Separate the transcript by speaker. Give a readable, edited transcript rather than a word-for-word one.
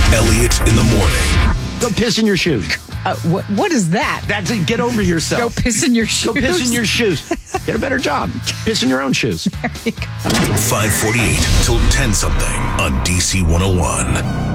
Speaker 1: Elliot in the morning.
Speaker 2: Go piss in your shoes.
Speaker 3: What is that?
Speaker 2: That's it. Get over yourself.
Speaker 3: Go piss in your shoes.
Speaker 2: Go piss in your shoes. Get a better job. Piss in your own shoes.
Speaker 1: 548 till 10 something on DC 101.